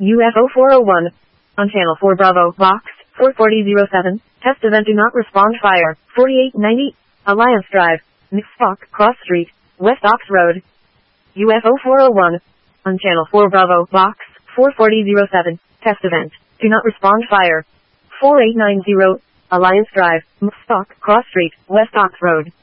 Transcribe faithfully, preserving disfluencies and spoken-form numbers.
U F O four oh one. On Channel four Bravo, Box, four forty oh seven. Test event do not respond fire, forty-eight ninety. Alliance Drive, Mixpock, Cross Street, West Ox Road. U F O four oh one. On Channel four Bravo, Box, four forty oh seven. Test event. Do not respond fire. forty-eight ninety. Alliance Drive, Mixpock, Cross Street, West Ox Road.